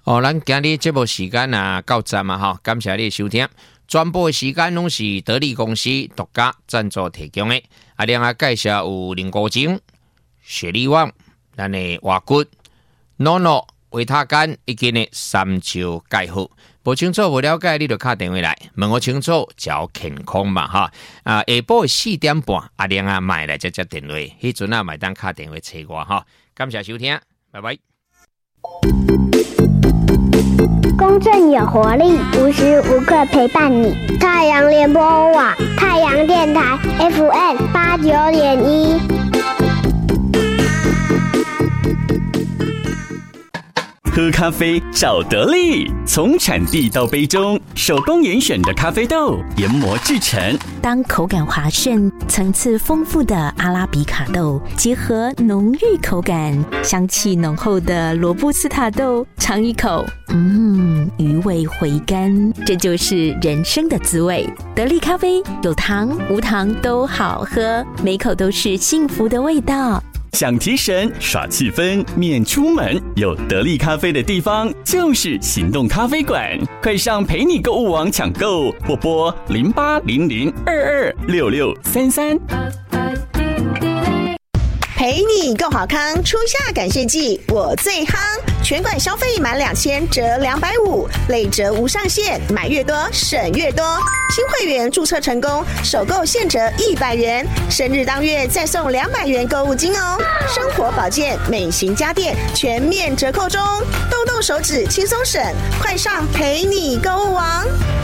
咱今日节目时间到站嘛感谢你的收听。全部的时间拢是得力公司独家赞助提供的。另外介绍有林国精、雪利旺、咱的瓦骨、NONO、维他干以及呢三球钙好。不清楚不了解，你就打电话来问我清楚，照健康嘛下晡4点半，阿亮买来接电话，迄阵买当打电话找我感谢收听，拜拜。 公正有活力，无时无刻陪伴你。太阳联播网，太阳电台 FM89.1。 喝咖啡找得力，从产地到杯中，手工严选的咖啡豆研磨制成。 当口感滑顺、层次丰富的阿拉比卡豆结合浓郁口感、香气浓厚的罗布斯塔豆，尝一口，余味回甘，这就是人生的滋味。得力咖啡有糖无糖都好喝，每口都是幸福的味道。 想提神耍气氛免出门，有得力咖啡的地方就是行动咖啡馆，快上陪你购物网抢购，或拨0800226633。 陪你够好康，初夏感谢季我最夯，全馆消费满2000折250，累折无上限，买越多省越多。新会员注册成功，首购现折100元，生日当月再送200元购物金哦。生活保健、美型家电全面折扣中，动动手指轻松省，快上陪你购物网。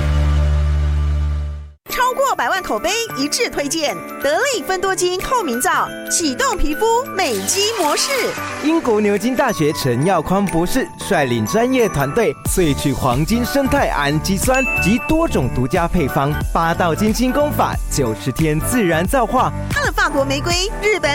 超过100万口碑一致推荐，得力芬多精透明皂，启动皮肤美肌模式。 英国牛津大学陈耀宽博士率领专业团队萃取黄金生态氨基酸及多种独家配方，8道精心工法，90天自然皂化。 它的法国玫瑰、日本